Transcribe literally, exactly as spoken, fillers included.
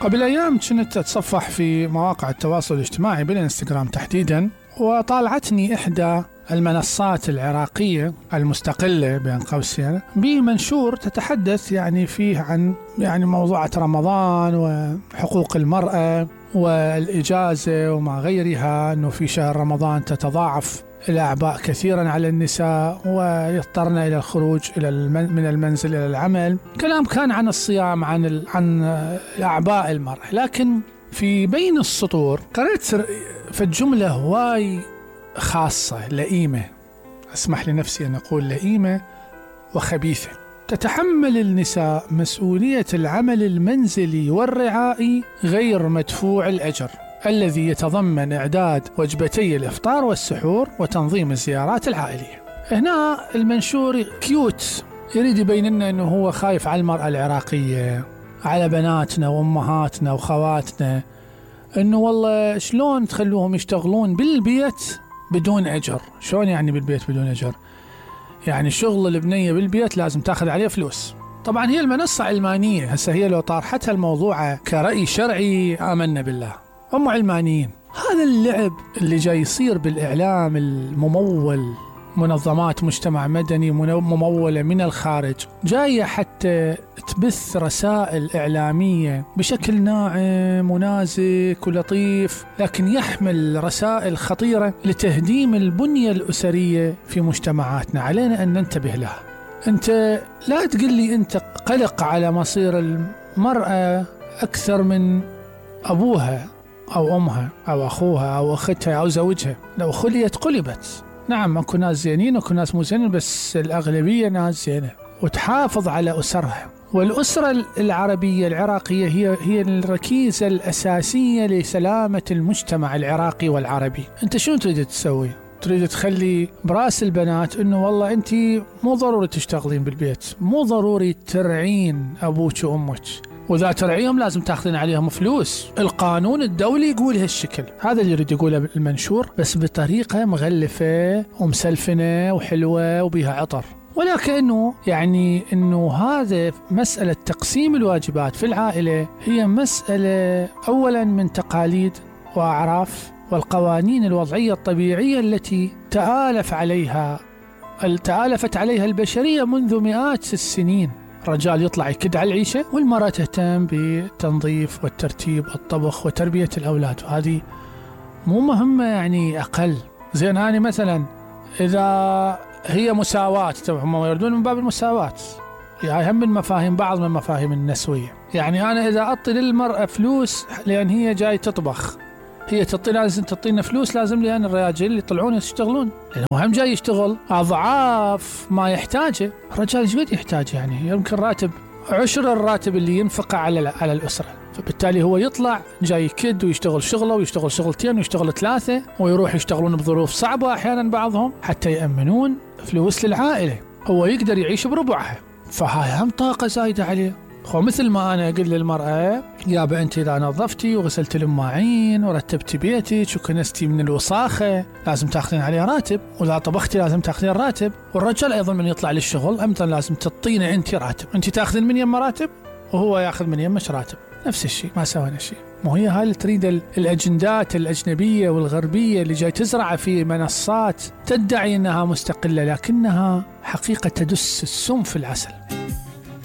قبل أيام كنت أتصفح في مواقع التواصل الاجتماعي بالإنستغرام تحديدا، وطالعتني إحدى المنصات العراقية المستقلة بين قوسين بمنشور تتحدث يعني فيه عن يعني موضوعة رمضان وحقوق المرأة والإجازة وما غيرها، أنه في شهر رمضان تتضاعف الأعباء كثيرا على النساء ويضطرن إلى الخروج إلى المن من المنزل إلى العمل. كلام كان عن الصيام، عن عن أعباء المرأة، لكن في بين السطور قرأت في الجملة هواي خاصة لئيمة، أسمح لنفسي أن أقول لئيمة وخبيثة. تتحمل النساء مسؤولية العمل المنزلي والرعائي غير مدفوع الأجر الذي يتضمن إعداد وجبتي الإفطار والسحور وتنظيم الزيارات العائلية. هنا المنشور كيوت، يريد يبين لنا أنه هو خايف على المرأة العراقية، على بناتنا وأمهاتنا وخواتنا، أنه والله شلون تخلوهم يشتغلون بالبيت بدون أجر. شلون يعني بالبيت بدون أجر؟ يعني شغل البنية بالبيت لازم تاخذ عليه فلوس. طبعا هي المنصة علمانية، هسه هي لو طارحتها الموضوع كرأي شرعي آمنا بالله، هم علمانيين. هذا اللعب اللي جاي يصير بالإعلام الممول، منظمات مجتمع مدني ممولة من الخارج جاية حتى تبث رسائل إعلامية بشكل ناعم ونازك ولطيف، لكن يحمل رسائل خطيرة لتهديم البنية الأسرية في مجتمعاتنا. علينا أن ننتبه لها. أنت لا تقول لي أنت قلق على مصير المرأة أكثر من أبوها أو أمها أو أخوها أو أختها أو زوجها. لو خليت قلبت. نعم أكو ناس زينين وأكو ناس مو زينين، بس الأغلبية ناس زينة، وتحافظ على أسرها. والأسرة العربية العراقية هي هي الركيزة الأساسية لسلامة المجتمع العراقي والعربي. أنت شو تريد تسوي؟ تريد تخلي براس البنات إنه والله أنت مو ضروري تشتغلين بالبيت، مو ضروري ترعين أبوك وأمك، وإذا ترعيهم لازم تاخذين عليهم فلوس. القانون الدولي يقول هالشكل. هذا اللي يريد يقوله المنشور، بس بطريقة مغلفة ومسلفنة وحلوة وبيها عطر. ولكنه يعني إنه هذا مسألة تقسيم الواجبات في العائلة هي مسألة أولا من تقاليد وأعراف والقوانين الوضعية الطبيعية التي تآلف عليها تآلفت عليها البشرية منذ مئات السنين. الرجال يطلع يكد على العيشة، والمرأة تهتم بالتنظيف والترتيب الطبخ وتربية الأولاد، وهذه مو مهمة يعني أقل. زين أنا مثلا إذا هي مساواة، هم يردون من باب المساواة، يعني هم من مفاهيم بعض من مفاهيم النسوية. يعني أنا إذا أعطي للمرأة فلوس لأن هي جاي تطبخ، هي تعطي لازم تعطينا فلوس، لازم لأن الرجال اللي يطلعون يشتغلون، لأنه هم جاي يشتغل أضعاف ما يحتاجه. الرجال ايش قد يحتاج؟ يعني يمكن راتب عشر الراتب اللي ينفقه على على الأسرة، فبالتالي هو يطلع جاي يكد ويشتغل شغله ويشتغل شغلتين ويشتغل ثلاثة، ويروح يشتغلون بظروف صعبة أحيانا بعضهم حتى يأمنون فلوس للعائلة. هو يقدر يعيش بربعها، فهاي هم طاقة زايدة عليه. ومثل ما أنا أقول للمرأة يابا أنت إذا نظفتي وغسلت المواعين ورتبتي بيتك وكنستي من الوساخة لازم تأخذين عليه راتب، وإذا طبختي لازم تأخذين راتب. والرجال أيضا من يطلع للشغل أمثلا لازم تعطينه أنت راتب، أنت تأخذين من يم راتب وهو يأخذ من يمش راتب، نفس الشيء، ما سوينا شيء. مو هي هاي اللي تريد الأجندات الأجنبية والغربية اللي جاي تزرع في منصات تدعي أنها مستقلة، لكنها حقيقة تدس السم في العسل.